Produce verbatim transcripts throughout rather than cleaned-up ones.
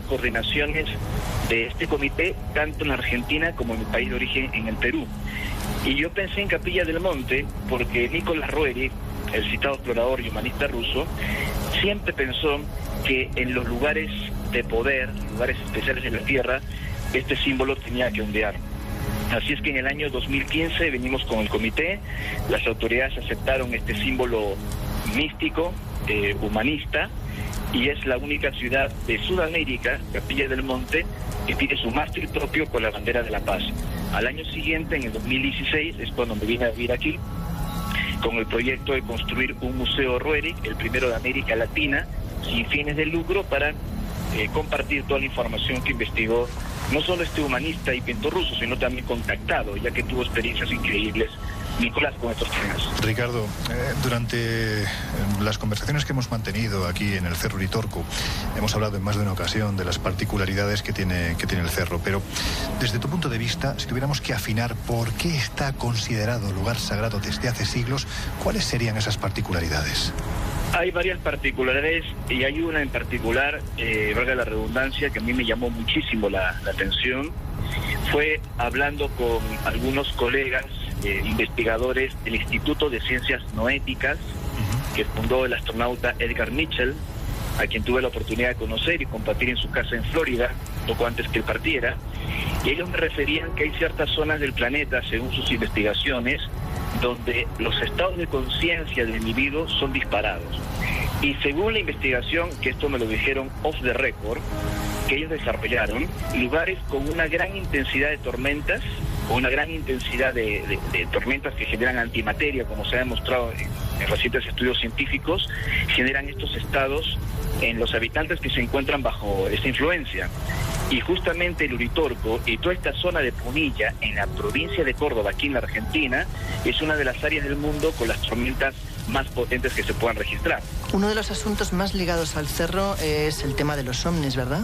coordinaciones de este comité, tanto en la Argentina como en mi país de origen, en el Perú. Y yo pensé en Capilla del Monte porque Nicolás Roerich, el citado explorador y humanista ruso, siempre pensó que en los lugares de poder, lugares especiales de la Tierra, este símbolo tenía que ondear. Así es que en el año dos mil quince venimos con el comité, las autoridades aceptaron este símbolo místico, eh, humanista, y es la única ciudad de Sudamérica, Capilla del Monte, que tiene su mástil propio con la bandera de la paz. Al año siguiente, en el dos mil dieciséis, es cuando me vine a vivir aquí, con el proyecto de construir un museo Roerich, el primero de América Latina, sin fines de lucro, para eh, compartir toda la información que investigó no solo este humanista y pintor ruso, sino también contactado, ya que tuvo experiencias increíbles, Nicolás, con estos temas. Ricardo, eh, durante las conversaciones que hemos mantenido aquí en el Cerro Uritorco, hemos hablado en más de una ocasión de las particularidades que tiene, que tiene el cerro, pero desde tu punto de vista, si tuviéramos que afinar por qué está considerado lugar sagrado desde hace siglos, ¿cuáles serían esas particularidades? Hay varias particularidades y hay una en particular, eh, valga la redundancia, que a mí me llamó muchísimo la, la atención. Fue hablando con algunos colegas eh, investigadores del Instituto de Ciencias Noéticas, uh-huh. que fundó el astronauta Edgar Mitchell, a quien tuve la oportunidad de conocer y compartir en su casa en Florida, poco antes que él partiera, y ellos me referían que hay ciertas zonas del planeta, según sus investigaciones, donde los estados de conciencia del individuo son disparados. Y según la investigación, que esto me lo dijeron off the record, que ellos desarrollaron, lugares con una gran intensidad de tormentas, con una gran intensidad de, de, de tormentas que generan antimateria, como se ha demostrado en, en recientes estudios científicos, generan estos estados en los habitantes que se encuentran bajo esta influencia. Y justamente el Uritorco y toda esta zona de Punilla, en la provincia de Córdoba, aquí en la Argentina, es una de las áreas del mundo con las tormentas más potentes que se puedan registrar. Uno de los asuntos más ligados al cerro es el tema de los ovnis, ¿verdad?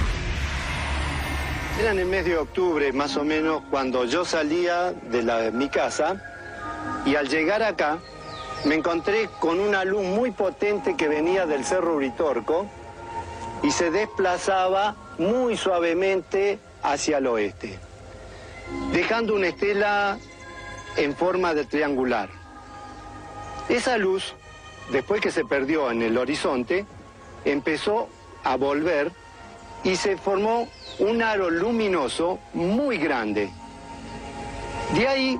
Era en el mes de octubre, más o menos, cuando yo salía de, la, de mi casa, y al llegar acá me encontré con una luz muy potente que venía del Cerro Uritorco y se desplazaba muy suavemente hacia el oeste, dejando una estela en forma de triangular. Esa luz, después que se perdió en el horizonte, empezó a volver y se formó un aro luminoso muy grande. De ahí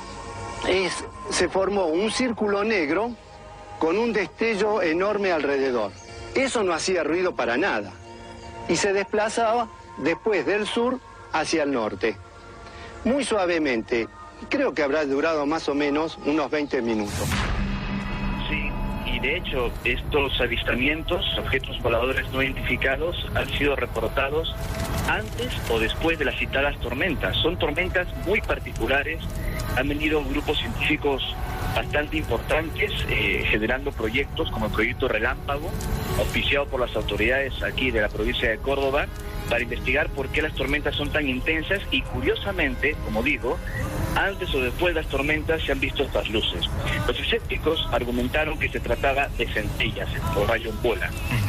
es, se formó un círculo negro con un destello enorme alrededor. Eso no hacía ruido para nada y se desplazaba después del sur hacia el norte, muy suavemente. Creo que habrá durado más o menos unos veinte minutos. Sí, y de hecho estos avistamientos, objetos voladores no identificados, han sido reportados antes o después de las citadas tormentas. Son tormentas muy particulares, han venido grupos científicos bastante importantes, eh, generando proyectos como el proyecto Relámpago, auspiciado por las autoridades aquí de la provincia de Córdoba, para investigar por qué las tormentas son tan intensas y, curiosamente, como digo, antes o después de las tormentas se han visto estas luces. Los escépticos argumentaron que se trataba de centellas o rayos bola.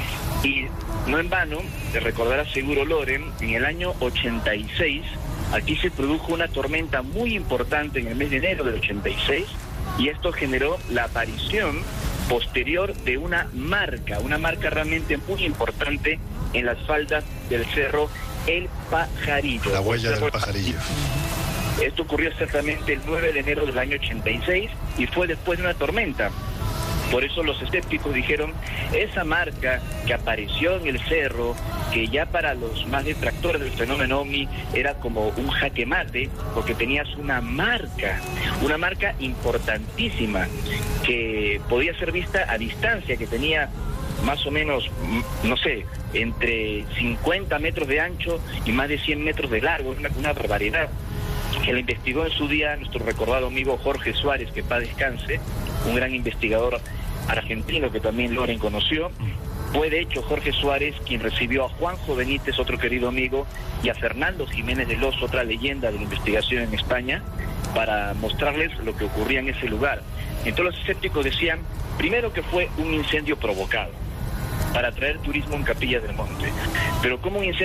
Y no en vano, te recordará seguro Loren, en el año ochenta y seis, aquí se produjo una tormenta muy importante en el mes de enero del ochenta y seis, y esto generó la aparición posterior de una marca, una marca realmente muy importante en las faldas del cerro El Pajarillo. La huella del pajarillo. Esto ocurrió exactamente el nueve de enero del año ochenta y seis y fue después de una tormenta. Por eso los escépticos dijeron, esa marca que apareció en el cerro, que ya para los más detractores del fenómeno ovni era como un jaque mate, porque tenías una marca, una marca importantísima, que podía ser vista a distancia, que tenía más o menos, no sé, entre cincuenta metros de ancho y más de cien metros de largo, una, una barbaridad, que la investigó en su día nuestro recordado amigo Jorge Suárez, que paz descanse, un gran investigador argentino que también Loren conoció. Fue de hecho Jorge Suárez quien recibió a Juanjo Benítez, otro querido amigo, y a Fernando Jiménez del Oso, otra leyenda de la investigación en España, para mostrarles lo que ocurría en ese lugar. Entonces los escépticos decían, primero, que fue un incendio provocado para atraer turismo en Capilla del Monte, pero como un incendio